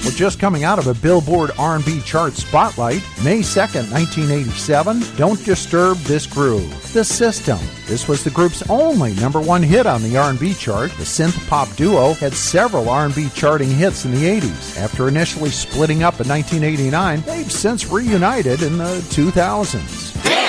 Well, just coming out of a Billboard R&B chart spotlight, May 2nd, 1987, Don't Disturb This Groove. The System. This was the group's only #1 hit on the R&B chart. The synth-pop duo had several R&B charting hits in the 80s. After initially splitting up in 1989, they've since reunited in the 2000s.